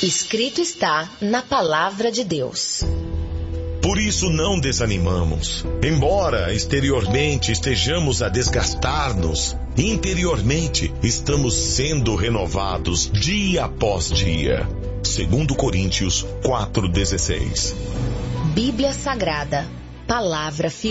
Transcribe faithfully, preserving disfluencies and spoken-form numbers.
Escrito está na palavra de Deus. Por isso não desanimamos. Embora exteriormente estejamos a desgastar-nos, interiormente estamos sendo renovados dia após dia. Segundo Coríntios quatro, dezesseis. Bíblia Sagrada, palavra fiel.